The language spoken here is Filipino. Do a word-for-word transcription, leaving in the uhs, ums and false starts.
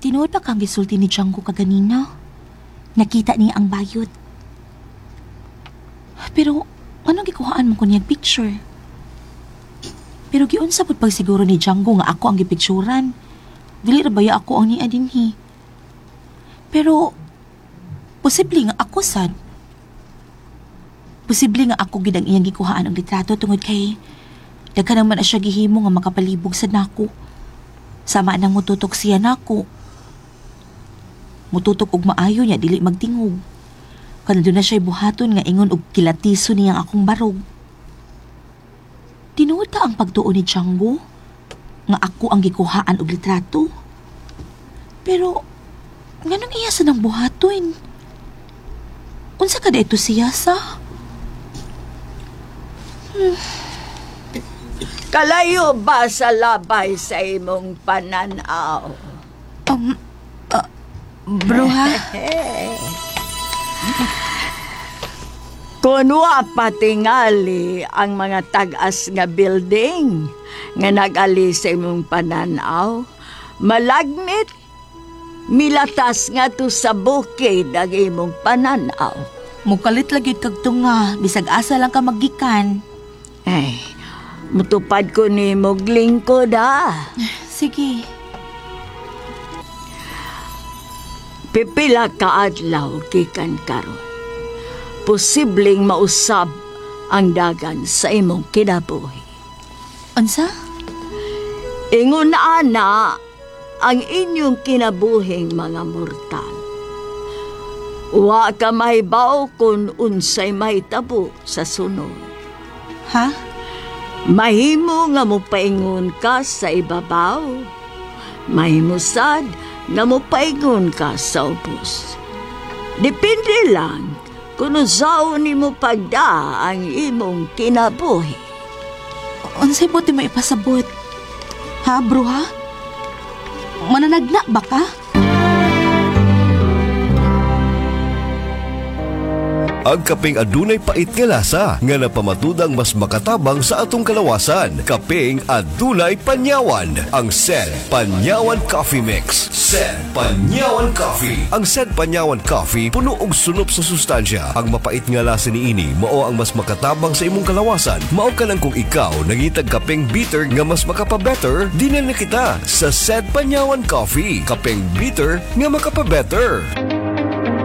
Tinuod pa kang gisulti ni Django kaganina. Nakita niya ang bayot. Pero, anong gikuhaan mo ko niyang picture? Pero giunsa pud pag siguro ni Django nga ako ang gipicturan. Dili ra baya ako ang niya dinhi. Pero, posible nga ako sad. Posible nga ako gid ang iyang gikuhaan ang litrato tungod kay daghan naman na siya gihimo nga makapalibog sad nako. Sama nang mututok siya nako. Mututok og maayo niya dili magtingog. Kanda doon na siya'y buhaton nga ingon og kilatiso niyang akong barog. Tinuod ta ang pagtuon ni Django nga ako ang gikuhaan og litrato. Pero, nganong iya sa nang buhaton? Unsa ka ito siya sa? Hmm. Kalayo ba sa labay sa imong pananaw? Um, uh, bruha? Kunwa patingali ang mga tag-as nga building nga nag-ali sa imong pananaw, malagnit, milatas nga to sa bukid ang imong pananaw. Mukalit lagi kag tunga, bisag asa lang ka magikan. Ay, mutupad ko ni mog lingkod ah. Sige. Pipila ka adlaw gikan karon. Posibleng mausab ang dagan sa imong kinabuhi. Unsa? Ingon na ana ang inyong kinabuhing mga mortal. Wa ka mahibaw kung unsay mahitabo sa sunod. Ha? Mahimo nga mopaingon ka sa ibabaw. Mahimo sad nga mopaingon ka sa ubos. Depende lang kung usaw ni mo pagda ang imong kinabuhi. Unsay mo ti mo ipasabot? Ha, bruha? Mananagna ba ka? Ang kapeng adunay pait nga lasa nga napamatudang mas makatabang sa atong kalawasan. Kapeng adunay panyawan. Ang Sen Panyawan Coffee Mix. Sen Panyawan Coffee. Ang Sen Panyawan Coffee puno og sunop sa sustansya. Ang mapait nga lasa niini mao ang mas makatabang sa imong kalawasan. Mao ka lang kung ikaw nangitag kapeng bitter nga mas makapa-better, di na kita sa Sen Panyawan Coffee. Kapeng bitter nga makapa-better.